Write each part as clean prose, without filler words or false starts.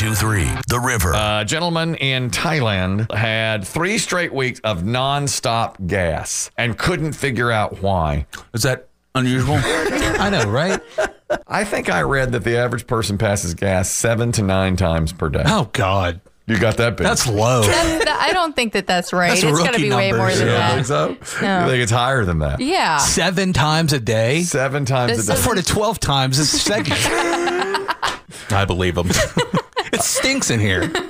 92.3 The River. A gentleman in Thailand had 3 straight weeks of nonstop gas and couldn't figure out why. Is that unusual? I know, right? I think I read that the average person passes gas 7 to 9 times per day. Oh, God. You got that big? That's low. I don't think that's right. That's it's got to be way more than You that. think so? No. You think it's higher than that? Yeah. 7 times a day? 7 times This a day. is- 4 to 12 times a second. I believe him. It stinks in here. Pump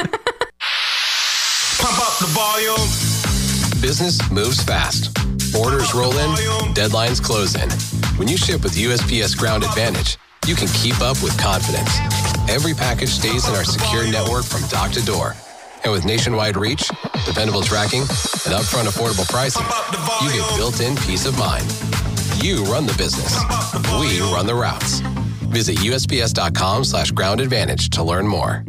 up the volume. Business moves fast. Orders roll in, deadlines close in. When you ship with USPS Ground Advantage, you can keep up with confidence. Every package stays in our secure network from dock to door. And with nationwide reach, dependable tracking, and upfront affordable pricing, you get built-in peace of mind. You run the business. We run the routes. Visit USPS.com/Ground Advantage to learn more.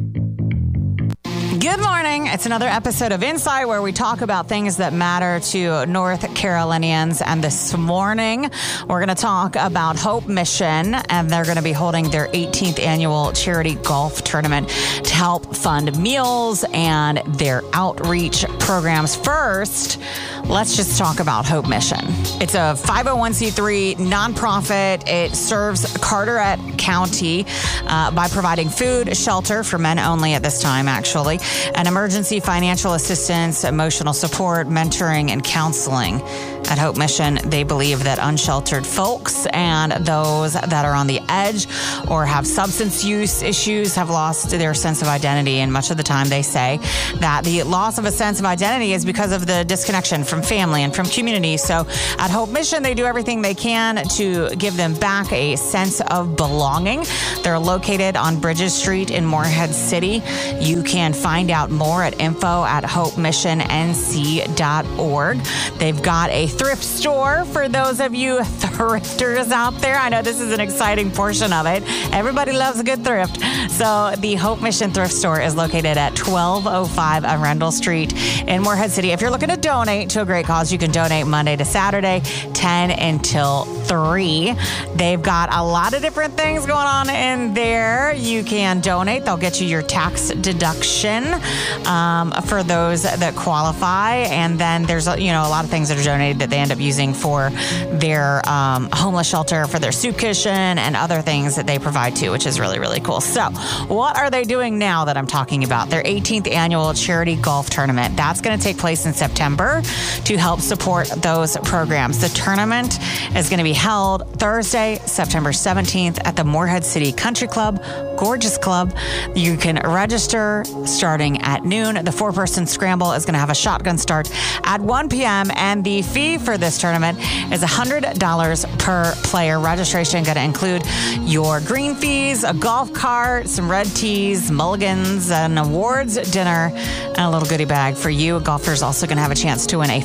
Good morning. It's another episode of Insight where we talk about things that matter to North Carolinians. And this morning, we're going to talk about Hope Mission, and they're going to be holding their 18th annual charity golf tournament to help fund meals and their outreach programs. First, let's just talk about Hope Mission. It's a 501c3 nonprofit. It serves Carteret County by providing food, shelter for men only at this time, actually, and emergency financial assistance, emotional support, mentoring, and counseling. At Hope Mission, they believe that unsheltered folks and those that are on the edge or have substance use issues have lost their sense of identity. And much of the time they say that the loss of a sense of identity is because of the disconnection from family and from community. So at Hope Mission, they do everything they can to give them back a sense of belonging. They're located on Bridges Street in Morehead City. You can find out more at info@hopemissionnc.org. They've got a thrift store for those of you thrifters out there. I know this is an exciting portion of it. Everybody loves a good thrift. So the Hope Mission Thrift Store is located at 1205 Arundel Street in Morehead City. If you're looking to donate to a great cause, you can donate Monday to Saturday, 10 until 3. They've got a lot of different things going on in there. You can donate. They'll get you your tax deduction for those that qualify. And then there's a lot of things that are donated that they end up using for their homeless shelter, for their soup kitchen, and other things that they provide too, which is really, really cool. So what are they doing now that I'm talking about? Their 18th annual charity golf tournament. That's going to take place in September to help support those programs. The tournament is going to be held Thursday, September 17th at the Morehead City Country Club. Gorgeous club. You can register starting at noon. The 4-person scramble is going to have a shotgun start at 1 p.m. and the fee for this tournament is $100 per player. Registration going to include your green fees, a golf cart, some red teas, mulligans, an awards dinner, and a little goodie bag for you. A golfer is also going to have a chance to win a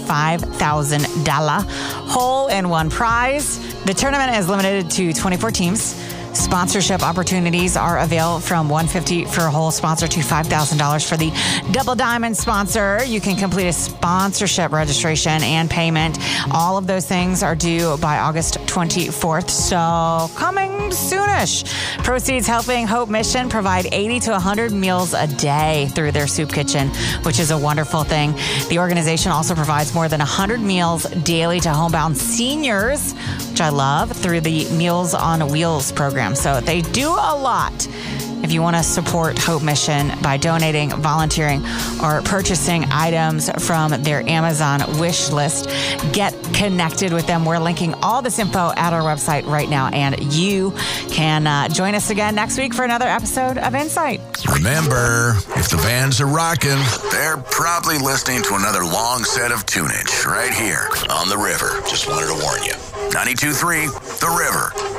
$5,000 hole-in-one prize. The tournament is limited to 24 teams. Sponsorship opportunities are available from $150 for a whole sponsor to $5,000 for the double diamond sponsor. You can complete a sponsorship registration and payment. All of those things are due by August 24th. So coming soonish. Proceeds helping Hope Mission provide 80 to 100 meals a day through their soup kitchen, which is a wonderful thing. The organization also provides more than 100 meals daily to homebound seniors, which I love, through the Meals on Wheels program. So they do a lot. If you want to support Hope Mission by donating, volunteering, or purchasing items from their Amazon wish list, get connected with them. We're linking all this info at our website right now, and you can join us again next week for another episode of Insight. Remember, if the bands are rocking, they're probably listening to another long set of tunage right here on The River. Just wanted to warn you. 92.3 The River.